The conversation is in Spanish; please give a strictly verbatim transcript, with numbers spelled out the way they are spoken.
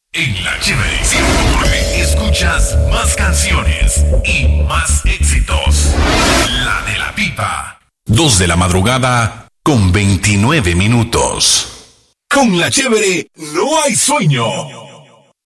En La Chévere ciento nueve escuchas más canciones y más éxitos. La de la Pipa. Dos de la madrugada con veintinueve minutos. Con La Chévere no hay sueño.